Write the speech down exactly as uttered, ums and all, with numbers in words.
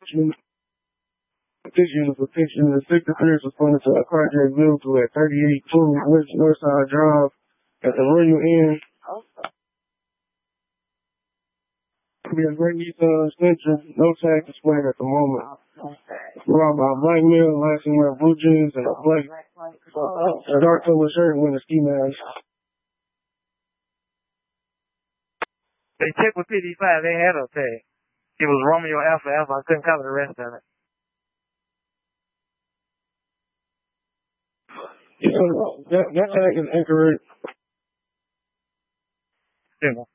Petition was a petition. The six appearance was pointed to a carjack vehicle at thirty-eight two West Northside Drive at the Royal Inn. Be a great Nissan Sentra, no tag displayed at the moment. Robbed by a black male, last seen wearing blue jeans and a black, a dark colored shirt with a ski mask. They checked with fifty-five, they had a tag. It was Romeo Alpha Alpha, I couldn't cover the rest of it. Yeah, that, that tag is incorrect. Yeah.